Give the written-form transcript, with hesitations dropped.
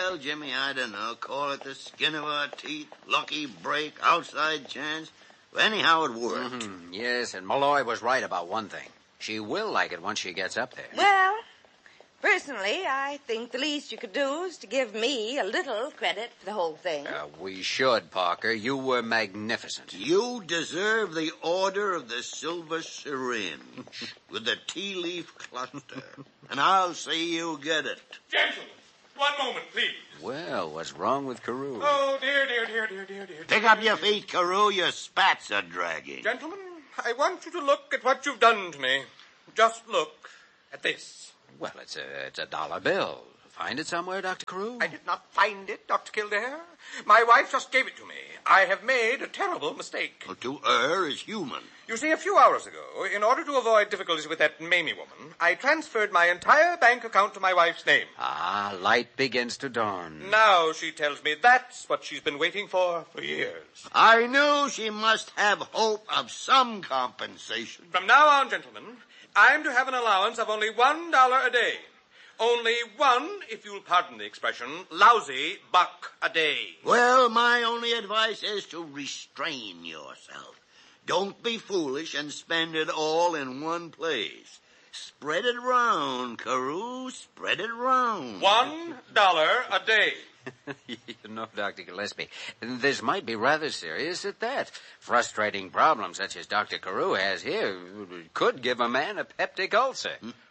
Well, Jimmy, I don't know. Call it the skin of our teeth, lucky break, outside chance. Anyhow, it worked. Mm-hmm. Yes, and Malloy was right about one thing. She will like it once she gets up there. Well, personally, I think the least you could do is to give me a little credit for the whole thing. We should, Parker. You were magnificent. You deserve the Order of the Silver Syringe with the tea leaf cluster, and I'll see you get it. Gentlemen, one moment, please. Well, what's wrong with Carew? Oh, dear. Pick up your feet, Carew. Your spats are dragging. Gentlemen, I want you to look at what you've done to me. Just look at this. Well, it's a dollar bill. Find it somewhere, Dr. Carew? I did not find it, Dr. Kildare. My wife just gave it to me. I have made a terrible mistake. Well, to err is human. You see, a few hours ago, in order to avoid difficulties with that Mamie woman, I transferred my entire bank account to my wife's name. Ah, light begins to dawn. Now she tells me that's what she's been waiting for years. I knew she must have hope of some compensation. From now on, gentlemen, I'm to have an allowance of only $1 a day. Only one, if you'll pardon the expression, lousy buck a day. Well, my only advice is to restrain yourself. Don't be foolish and spend it all in one place. Spread it round, Carew. Spread it round. $1 a day. You know, Dr. Gillespie, this might be rather serious at that. Frustrating problems such as Dr. Carew has here could give a man a peptic ulcer.